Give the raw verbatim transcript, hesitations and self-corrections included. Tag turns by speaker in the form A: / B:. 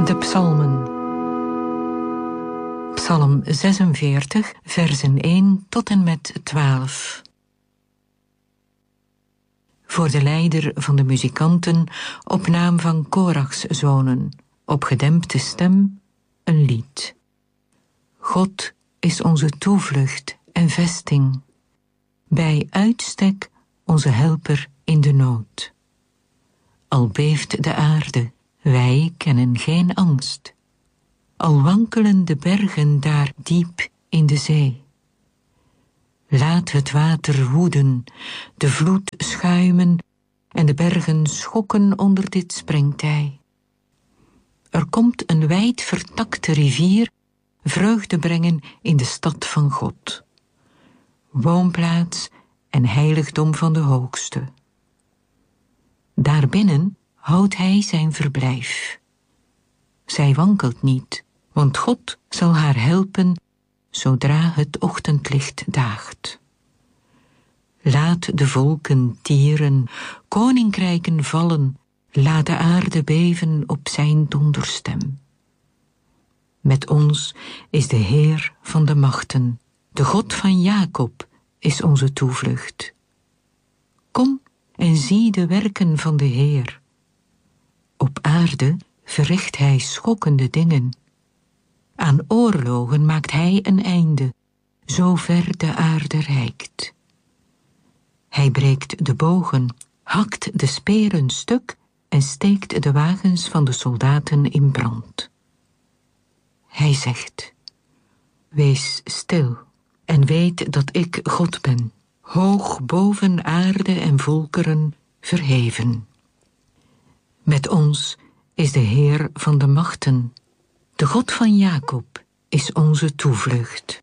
A: De psalmen. Psalm zesenveertig, versen één tot en met twaalf. Voor de leider van de muzikanten, op naam van Korachs zonen, op gedempte stem, een lied. God is onze toevlucht en vesting, bij uitstek onze helper in de nood. Al beeft de aarde, wij kennen geen angst. Al wankelen de bergen daar diep in de zee. Laat het water woeden, de vloed schuimen en de bergen schokken onder dit springtij. Er komt een wijd vertakte rivier vreugde brengen in de stad van God. Woonplaats en heiligdom van de Hoogste. Daarbinnen houdt hij zijn verblijf. Zij wankelt niet, want God zal haar helpen zodra het ochtendlicht daagt. Laat de volken tieren, koninkrijken vallen, laat de aarde beven op zijn donderstem. Met ons is de Heer van de machten, de God van Jacob is onze toevlucht. Kom en zie de werken van de Heer. Op aarde verricht hij schokkende dingen. Aan oorlogen maakt hij een einde, zover de aarde reikt. Hij breekt de bogen, hakt de speren stuk en steekt de wagens van de soldaten in brand. Hij zegt: wees stil en weet dat ik God ben, hoog boven aarde en volkeren verheven. Met ons is de Heer van de machten, de God van Jacob is onze toevlucht.